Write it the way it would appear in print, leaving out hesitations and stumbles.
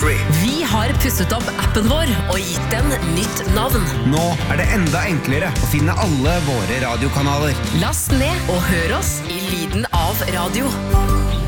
country. Vi har pusset opp appen vår og gitt den nytt navn. Nå det enda enklere å finne alle våre radiokanaler. Last ned og hør oss i lyden av radio.